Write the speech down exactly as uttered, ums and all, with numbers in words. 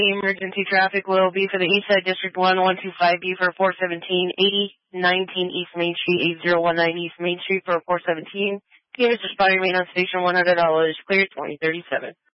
Emergency traffic will be for the East Side District one one two five B for four seventeen eighty nineteen East Main Street eight zero one nine East Main Street for four seventeen. Units responding remain on station one hundred dollars. Clear twenty thirty-seven.